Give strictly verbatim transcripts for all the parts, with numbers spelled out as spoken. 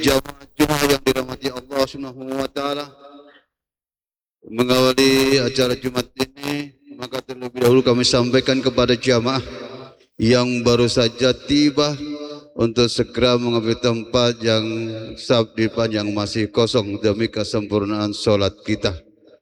Jamaah Jumat yang dirahmati Allah Subhanahu wa taala, mengawali acara Jumat ini, maka terlebih dahulu kami sampaikan kepada jamaah yang baru saja tiba untuk segera mengambil tempat yang saf di depan yang masih kosong demi kesempurnaan solat kita.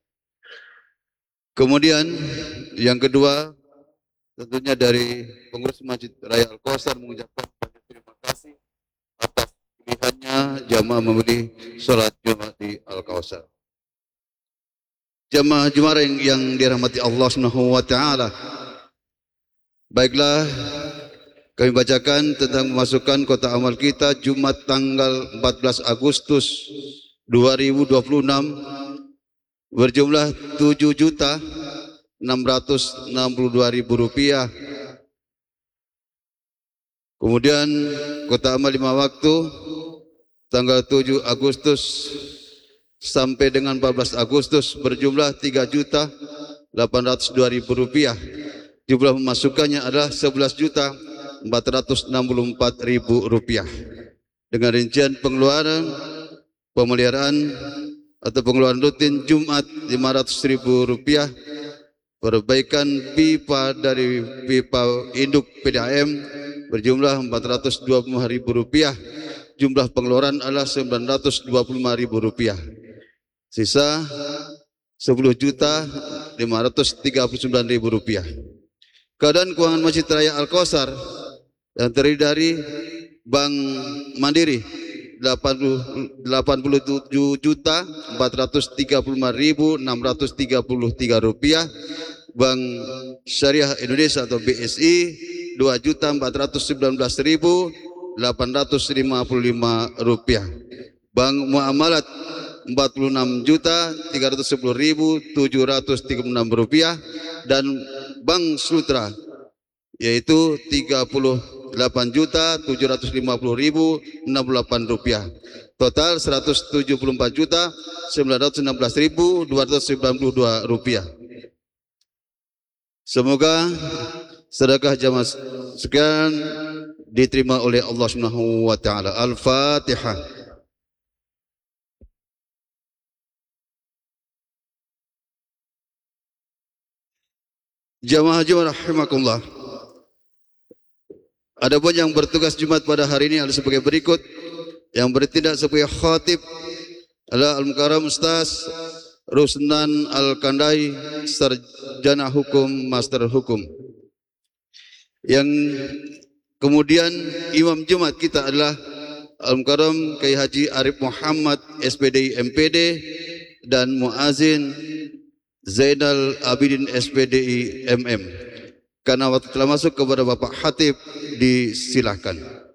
Kemudian yang kedua, tentunya dari pengurus Masjid Raya Al-Kausar mengucapkan terima kasih atas pilihannya jamaah memberi sholat Jumat di Al-Kausar. Jamaah Jumat yang, yang dirahmati Allah Subhanahu wa taala. Baiklah, kami bacakan tentang pemasukan kota amal kita Jumat tanggal empat belas Agustus dua ribu dua puluh enam berjumlah tujuh juta enam ratus enam puluh dua ribu rupiah. Kemudian kota amal lima waktu tanggal tujuh Agustus sampai dengan empat belas Agustus berjumlah tiga juta delapan ratus dua ribu rupiah. Jumlah pemasukannya adalah sebelas juta empat ratus enam puluh empat ribu rupiah. Dengan rincian pengeluaran pemeliharaan atau pengeluaran rutin Jumat lima ratus ribu rupiah, perbaikan pipa dari pipa induk P D A M berjumlah empat ratus dua puluh lima ribu rupiah. Jumlah pengeluaran adalah sembilan ratus dua puluh lima ribu rupiah. Sisa sepuluh juta lima ratus tiga puluh sembilan ribu rupiah. Keadaan keuangan Masjid Raya Al-Kausar yang terdiri dari Bank Mandiri delapan puluh tujuh juta empat ratus tiga puluh lima ribu enam ratus tiga puluh tiga rupiah, Bank Syariah Indonesia atau B S I dua juta empat ratus sembilan belas ribu delapan ratus lima puluh lima rupiah, Bank Muamalat empat puluh enam juta tiga ratus sepuluh ribu tujuh ratus tiga puluh enam rupiah, dan Bank Sutra yaitu tiga puluh delapan juta tujuh ratus lima puluh ribu enam puluh delapan rupiah. Total seratus tujuh puluh empat juta sembilan ratus enam belas ribu dua ratus sembilan puluh dua rupiah. Semoga sedekah jamaah sekalian diterima oleh Allah Subhanahu wa taala. Al-Fatihah. Jamaah Jumat rahimakumullah. Adapun yang bertugas Jumat pada hari ini adalah sebagai berikut. Yang bertindak sebagai khatib adalah Al-Mukarram Ustaz Rusnan Al-Kandai, Sarjana Hukum, Master Hukum. Yang kemudian imam Jumat kita adalah Al-Mukarram Kiai Haji Arif Muhammad S P D I M P D dan Muazin Zainal Abidin S P D I M M. Karena waktu telah masuk kepada Bapak Khatib, disilahkan.